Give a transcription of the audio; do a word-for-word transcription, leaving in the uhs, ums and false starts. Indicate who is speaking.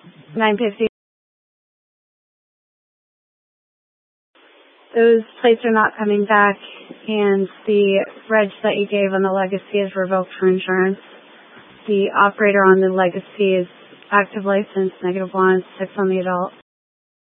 Speaker 1: nine fifty. Those plates are not coming back, and the reg that you gave on the Legacy is revoked for insurance. The operator on the Legacy is active license, negative one, six on the adult.